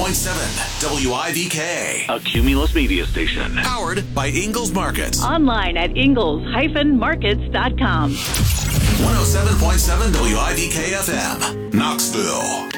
WIVK. A Cumulus media station. Powered by Ingalls Markets. Online at ingalls-markets.com. 107.7 WIVK FM, Knoxville.